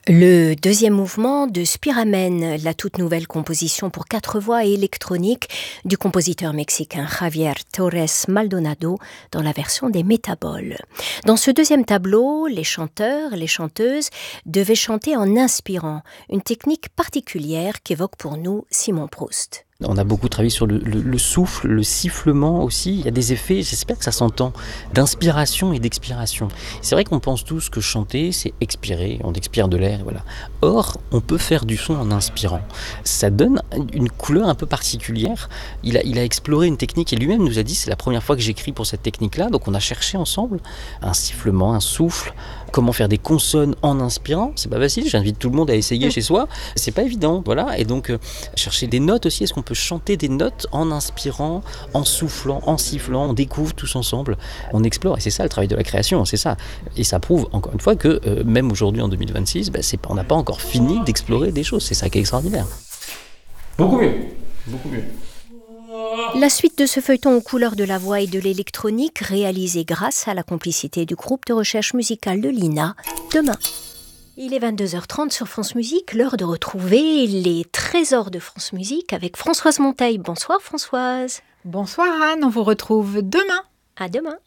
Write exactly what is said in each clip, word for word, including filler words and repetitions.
Le deuxième mouvement de Spiramen, la toute nouvelle composition pour quatre voix électroniques du compositeur mexicain Javier Torres Maldonado dans la version des Métaboles. Dans ce deuxième tableau, les chanteurs, les chanteuses devaient chanter en inspirant, une technique particulière qu'évoque pour nous Simon Proust. On a beaucoup travaillé sur le, le, le souffle, le sifflement aussi. Il y a des effets, j'espère que ça s'entend, d'inspiration et d'expiration. C'est vrai qu'on pense tous que chanter, c'est expirer, on expire de l'air, et voilà. Or, on peut faire du son en inspirant. Ça donne une couleur un peu particulière. Il a, il a exploré une technique et lui-même nous a dit, c'est la première fois que j'écris pour cette technique-là, donc on a cherché ensemble un sifflement, un souffle, comment faire des consonnes en inspirant. C'est pas facile, j'invite tout le monde à essayer chez soi. C'est pas évident, voilà. Et donc, euh, chercher des notes aussi, est-ce qu'on peut chanter des notes en inspirant, en soufflant, en sifflant, on découvre tous ensemble, on explore, et c'est ça le travail de la création, c'est ça. Et ça prouve encore une fois que euh, même aujourd'hui en deux mille vingt-six, bah, c'est, on n'a pas encore fini d'explorer des choses, c'est ça qui est extraordinaire. Beaucoup mieux, beaucoup mieux. La suite de ce feuilleton aux couleurs de la voix et de l'électronique, réalisé grâce à la complicité du groupe de recherche musicale de l'I N A, demain. Il est vingt-deux heures trente sur France Musique, l'heure de retrouver les trésors de France Musique avec Françoise Monteil. Bonsoir Françoise. Bonsoir Anne, on vous retrouve demain. À demain.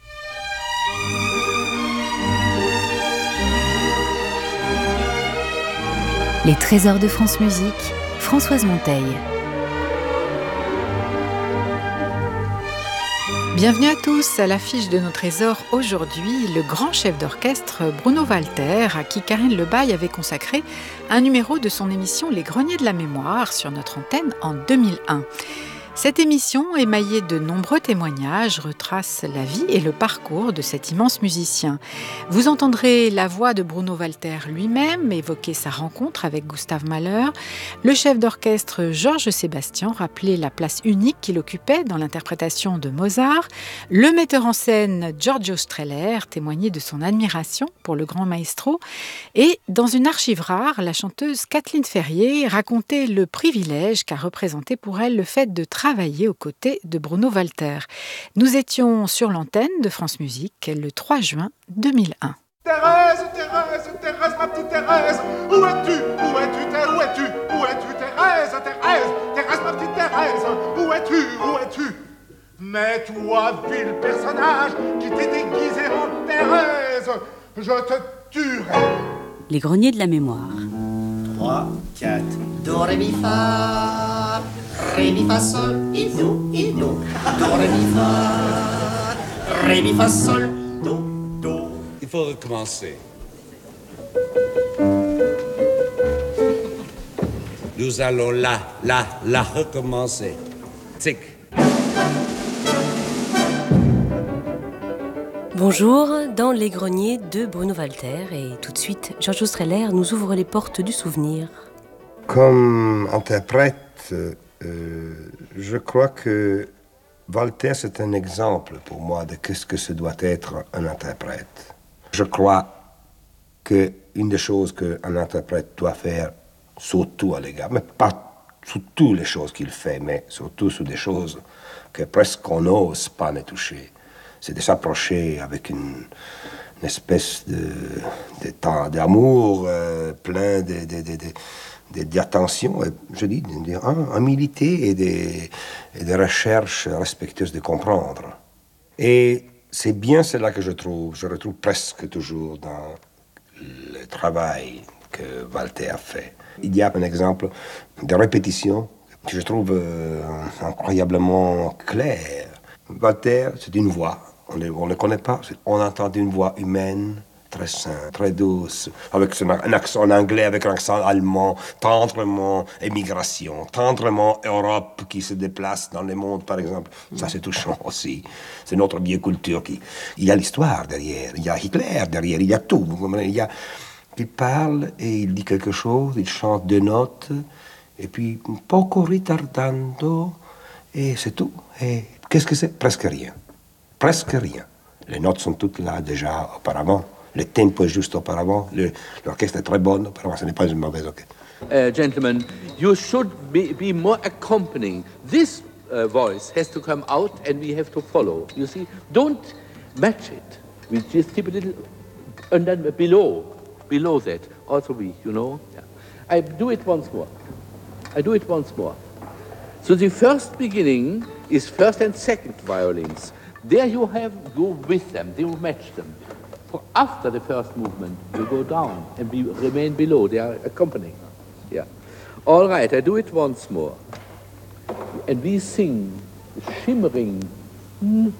Les trésors de France Musique, Françoise Monteil. Bienvenue à tous, à l'affiche de nos trésors aujourd'hui, le grand chef d'orchestre Bruno Walter, à qui Karine Lebaille avait consacré un numéro de son émission Les Greniers de la Mémoire sur notre antenne en deux mille un. Cette émission, émaillée de nombreux témoignages, retrace la vie et le parcours de cet immense musicien. Vous entendrez la voix de Bruno Walter lui-même évoquer sa rencontre avec Gustav Mahler, le chef d'orchestre Georges Sébastien rappeler la place unique qu'il occupait dans l'interprétation de Mozart, le metteur en scène Giorgio Strehler témoigner de son admiration pour le grand maestro, et dans une archive rare, la chanteuse Kathleen Ferrier racontait le privilège qu'a représenté pour elle le fait de travailler travaillé aux côtés de Bruno Walter. Nous étions sur l'antenne de France Musique le trois juin deux mille un. Thérèse, Thérèse, Thérèse, ma petite Thérèse, où es-tu, où es-tu, Thérèse, où es-tu, où es-tu, Thérèse, Thérèse, Thérèse, ma petite Thérèse, où es-tu, où es-tu? Mais toi, vil personnage, qui t'es déguisé en Thérèse, je te tuerai. Les Greniers de la Mémoire. trois, quatre, do, ré, mi, fa, ré, mi, fa, sol, et do, et do, do, ré, mi, fa, ré, mi, fa, sol, do, do. Il faut recommencer. Nous allons là, là, là, recommencer. Tic. Bonjour, dans les greniers de Bruno Walter, et tout de suite, Giorgio Strehler nous ouvre les portes du souvenir. Comme interprète, euh, je crois que Walter, c'est un exemple pour moi de ce que ce doit être un interprète. Je crois qu'une des choses qu'un interprète doit faire, surtout à l'égard, mais pas sur toutes les choses qu'il fait, mais surtout sur des choses que presque on n'ose pas les toucher, c'est de s'approcher avec une, une espèce de, de temps d'amour euh, plein de, de, de, de, d'attention, je dis, d'humilité et des de recherches respectueuses de comprendre. Et c'est bien cela que je trouve, je retrouve presque toujours dans le travail que Walter a fait. Il y a un exemple de répétition que je trouve euh, incroyablement clair. Walter, c'est une voix. On ne le connaît pas. On entend une voix humaine, très simple, très douce, avec son, un accent anglais, avec un accent allemand, tendrement émigration, tendrement Europe qui se déplace dans le monde, par exemple. Ça, c'est touchant aussi. C'est notre vieille culture. Qui... Il y a l'histoire derrière, il y a Hitler derrière, il y a tout. Il y a... Il parle et il dit quelque chose, il chante deux notes, et puis un poco ritardando, et c'est tout. Et qu'est-ce que c'est? Presque rien. Presque rien. Les notes sont toutes là déjà auparavant. Le tempo est juste auparavant. Le, l'orchestre est très bon auparavant. Ce n'est pas une mauvaise orchestre. Uh, gentlemen, you should be, be more accompanying. This uh, voice has to come out and we have to follow. You see, don't match it. We just keep a little and then below. below that, also weak, you know. Yeah. I do it once more. I do it once more. So the first beginning is first and second violins. There you have, go with them, you match them. For after the first movement, you go down and be, remain below, they are accompanying. Yeah. All right, I do it once more. And we sing shimmering. Mm.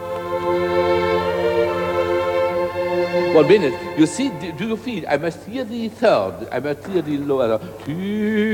One minute, you see, do you feel, I must hear the third, I must hear the lower.